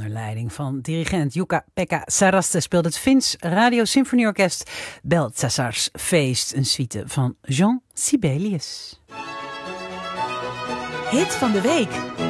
Onder leiding van dirigent Jukka-Pekka Saraste speelt het Fins Radio Symfonieorkest Beltsassars Feest, een suite van Jean Sibelius. Hit van de week.